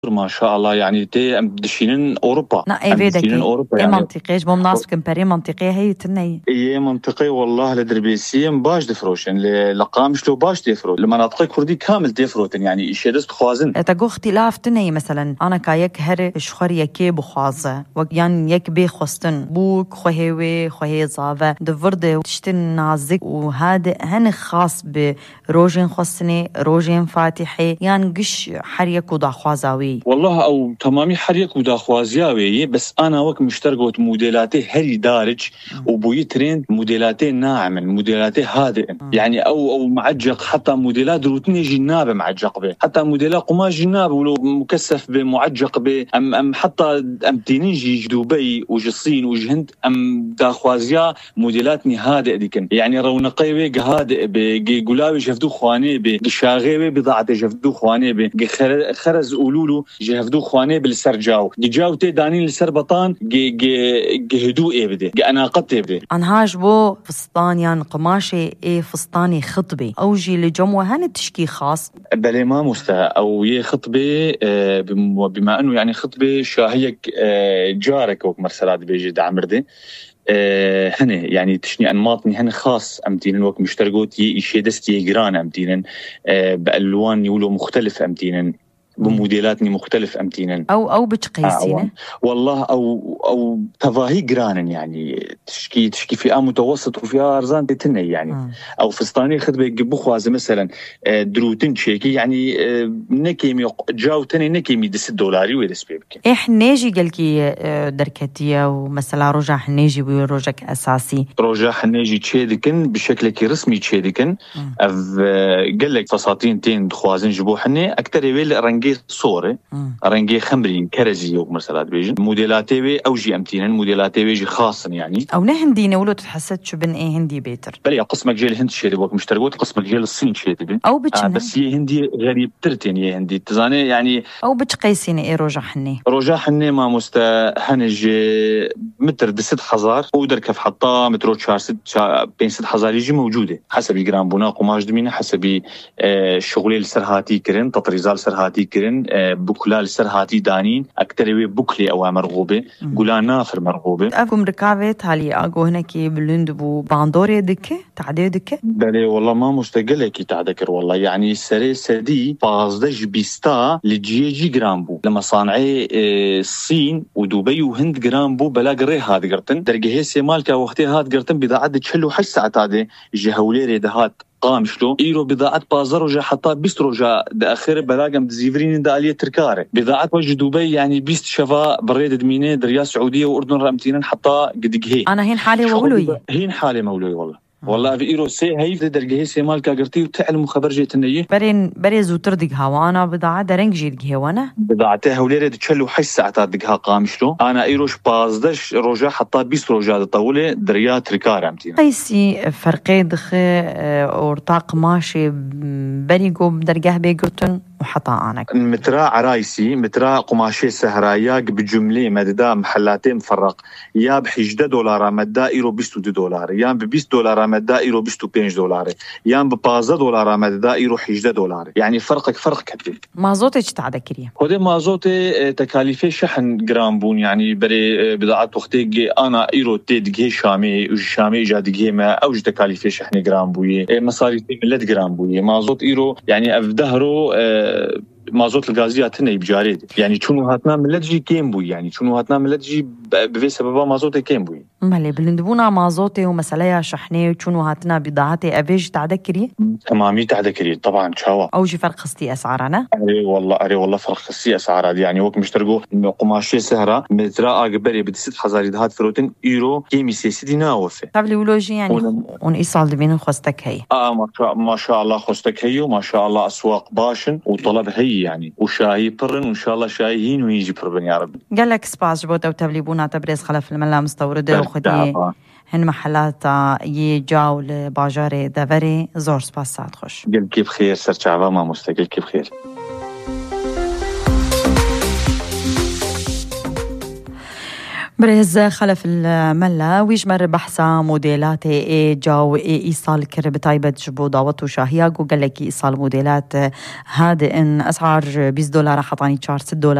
ما شاء الله يعني تي ام دشينن اوروبا نا اي دشينن اوروبا اي يعني منطقه جو مناسب كمباري منطقه هي تني اي منطقي والله لدربيسيم باش دفروشن لقامش لو باش دفرو المناطق كردي كامل دفروتن يعني شدست خوازن تاغو اختلاف تني مثلا انا كايك هر شخر يكي بخوازه يعني يك بي خستن بوك خوهوي خوهي زافه دفرد تشتن نازك وهذا هن خاص بروجين خصني روجين فاتحي يعني قش حريك وضع خوازاوي والله او تمامي حريك ودا خوازياوي بس انا وك مشترقوت موديلاتي هري دارج وبوي ترين موديلاتي ناعم موديلاتي هادئ يعني او معجق حتى موديلات روتني جناب معجق به حتى موديلات قماش جناب ولو مكثف بمعجق به ام حتى ام تينيجي دبي وجصين وجهند ام دا خوازيا موديلاتني هادئ ديكن يعني رونقي هادئ بقلاوي جفدو خواني بشاغي بضاعه جفدو خواني بخرز قولولو جهفدو خواني بالسرجاو جاو تي دانين السربطان هدوء يبدي انا قط يبدي انهاج بو فستان يعني قماشي ايه فستاني خطبي او جي لجموه هن تشكي خاص بلي ما مستا او يه خطبه بما انه يعني خطبه شاهيك جارك وك مرسلات بيجي دعمردي هني يعني تشني انماطني هن خاص امتينن وك مشترقوت يشي دستي جران امتينن بالوان يولو مختلف امتينن بموديلاتني مختلف امتينن او بتقيسينه والله او تفاهي جرانن يعني تشكي فئه متوسط وفئه ارزان تني يعني او فستاني خدبه يجيبو خوازه مثلا دروتن تشيكي يعني نكيمي جاو تاني نكيمي $10 ويرس بيبكي نيجي قالكي دركتيه ومثلا رجع نيجي ويرجك اساسي رجع نيجي تشيدكن بشكل رسمي تشيدكن قال لك فساتين تين خوازن جبو حني اكثر يبل رنجي صورة رنجي خمرين كرزي ومرسلات بيجن موديلاتي بي او جي امتينن موديلاتي بيجي خاصا يعني او نهندينا ولو تتحسد شو بن ايه هندي بيتر بلي قسمك جيل الهند شيدي بوك مشترقوت قسمك جيل الصين شيدي او بتشنا بس هي هندي غريب ترتين هي هندي تزاني يعني او بتقيسيني ايه رجع حني ما مستهنج متر دست حزار ودر كف حطا مترو شار ست بين ست حزار يجي موجوده حسب جرام بنا قماش دمينه حسب شغلي السرهاتي كرن تطريزال سرهاتي كرن بوكلال سرهاتي دانين اكتر بوكلي او مرغوبه قولان نافر مرغوبه اكم ركابه تالي اجو هناكي بلند بو باندوري دكه تعدي دكه بلي والله ما مستقله كي تعذكر والله يعني سري سدي فازدج بيستا لجيجي جرام بو لما صانعي الصين ودبي وهند جرام بو بلا قري هاد قرتن درجه سي مالكا وقتي هاد قرتن بضاعه تشلو 8 ساعات هذه جهوليري دهات قامشلو ايرو بضاعه بازار وجا حتى بيسترو جا داخر بلاقم دزيفرين داليه تركاره بضاعه وجه دبي يعني بيست شفا بريد دمينه دريا سعوديه واردن رامتين حتى قد هي انا هين حالي وولوي هين حالي مولوي والله في ايرو سي هي درجه سي مالكا قرتي وتعلم خبر جيتنيه برين زوتر دغها وانا بضاعه درنج جيدغه وانا بضاعته وليره تشلو 8 ساعات دغها قامشلو انا ايروش بازدش روجا حتى 20 روجا طوله دريا تركاره امتين قيسي فرقي دخ اورطاق ماشي بريقو بدرجه بيقرتن وحطا عنك مترا عرايسي مترا قماشي سهراياق بجمله مددا محلاتين مفرق يا $10 مددا ايرو $22 يا $20 مددا ايرو $25 يا $15 مددا ايرو $11 يعني فرقك فرق كبير مازوتي تعذكريه خدي مازوتي تكاليف شحن جرام بون يعني بري بضاعه وقتي انا ايرو تدغي شامي جادغي ما اوج تكاليف شحن جرام بوي مصاريف ملت جرام بوي مازوت ايرو يعني افدهرو مازوت الغازيات هنا بجاريد يعني شنو هاتنا ملتجي كيم بوي يعني شنو هاتنا ملتجي بفي سببا مازوت كيم بوي مالي بلندبونا مازوتي ومسألة شحنة وشنو هاتنا بضاعتي أفيج تعذكري تمامي تعذكري طبعا شاوا أوجي فرق خستي أسعارنا أري والله فرق خستي أسعار يعني وقت مشترقو قماشي سهرة مترا أقبلي بدست حزاري دهات فروتين إيرو كيمي سيسي دينا وفي قبل ولوجي يعني ون إيصال دبين خستك هي ما شاء الله خستك هي وما شاء الله أسواق باشن وطلب هي يعني وشاهي برن وإن شاء الله شاهيين ويجي بربن يا رب قال لك سباس جبوت أو تبليبونا تبريز خلف الملا مستوردة وخدي هن محلات يجاو لباجاري دافري زور سباس ساعت خوش قل كيف خير سرچعبا ما مستقل كيف خير برز خلف الملا ويجمر بحثا موديلات جاو إيصال كرب تايبة جبو داوت وشاهياغ وقال لك إيصال موديلات هذا إن أسعار $20 حطاني $6